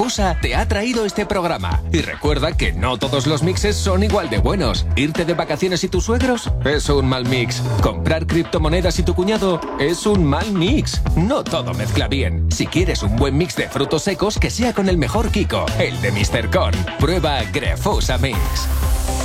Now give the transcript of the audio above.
Grefusa te ha traído este programa. Y recuerda que no todos los mixes son igual de buenos. Irte de vacaciones y tus suegros es un mal mix. Comprar criptomonedas y tu cuñado es un mal mix. No todo mezcla bien. Si quieres un buen mix de frutos secos, que sea con el mejor Kiko, el de Mr. Con. Prueba Grefusa Mix.